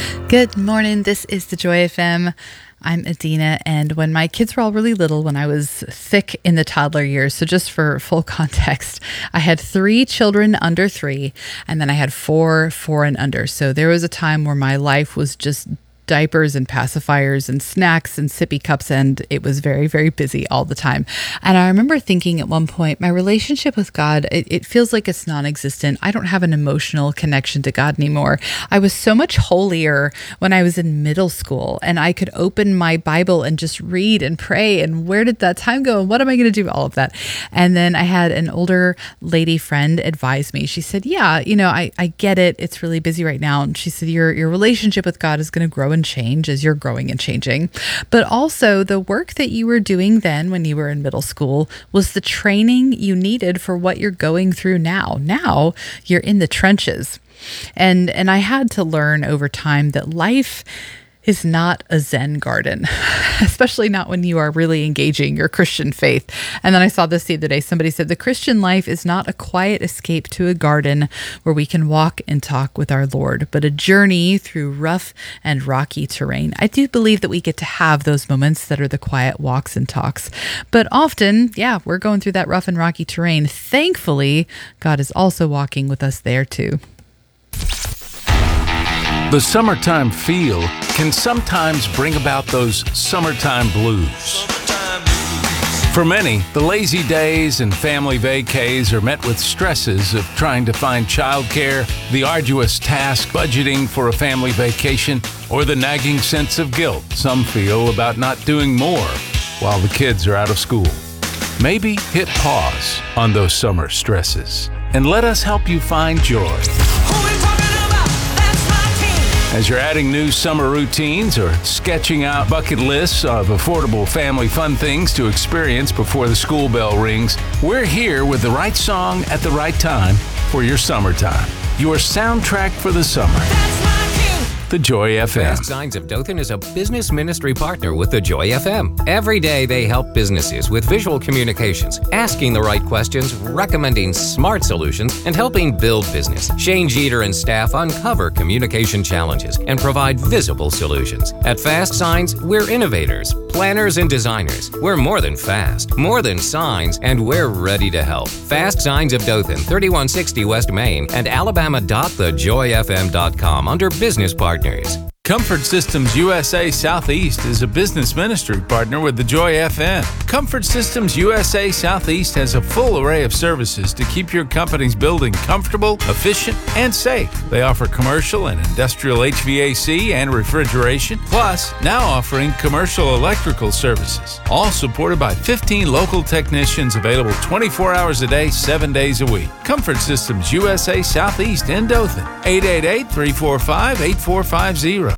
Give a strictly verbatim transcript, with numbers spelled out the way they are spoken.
Good morning. This is the Joy F M. I'm Adina, and when my kids were all really little, when I was thick in the toddler years, so just for full context, I had three children under three, and then I had four, four and under. So there was a time where my life was just diapers and pacifiers and snacks and sippy cups, and it was very, very busy all the time. And I remember thinking at one point, my relationship with God, it, it feels like it's non-existent. I don't have an emotional connection to God anymore. I was so much holier when I was in middle school, and I could open my Bible and just read and pray, and where did that time go? And what am I going to do? All of that. And then I had an older lady friend advise me. She said, yeah, you know, I, I get it. It's really busy right now. And she said, your, your relationship with God is going to grow and change as you're growing and changing. But also the work that you were doing then when you were in middle school was the training you needed for what you're going through now. Now you're in the trenches. And and I had to learn over time that life is not a Zen garden, especially not when you are really engaging your Christian faith. And then I saw this the other day. Somebody said the Christian life is not a quiet escape to a garden where we can walk and talk with our Lord, but a journey through rough and rocky terrain. I do believe that we get to have those moments that are the quiet walks and talks. But often, yeah, we're going through that rough and rocky terrain. Thankfully, God is also walking with us there too. The summertime feel can sometimes bring about those summertime blues. For many, the lazy days and family vacays are met with stresses of trying to find childcare, the arduous task budgeting for a family vacation, or the nagging sense of guilt some feel about not doing more while the kids are out of school. Maybe hit pause on those summer stresses and let us help you find joy. As you're adding new summer routines or sketching out bucket lists of affordable family fun things to experience before the school bell rings, we're here with the right song at the right time for your summertime. Your soundtrack for the summer. The Joy F M. Fast Signs of Dothan is a business ministry partner with the Joy F M. Every day they help businesses with visual communications, asking the right questions, recommending smart solutions, and helping build business. Shane Jeter and staff uncover communication challenges and provide visible solutions. At Fast Signs, we're innovators, planners, and designers. We're more than fast, more than signs, and we're ready to help. Fast Signs of Dothan, thirty-one sixty West Main, and alabama dot the joy f m dot com under business partners. Comfort Systems U S A Southeast is a business ministry partner with the Joy F M. Comfort Systems U S A Southeast has a full array of services to keep your company's building comfortable, efficient, and safe. They offer commercial and industrial H V A C and refrigeration, plus now offering commercial electrical services, all supported by fifteen local technicians available twenty-four hours a day, seven days a week. Comfort Systems U S A Southeast in Dothan, eight eight eight, three four five, eight four five zero.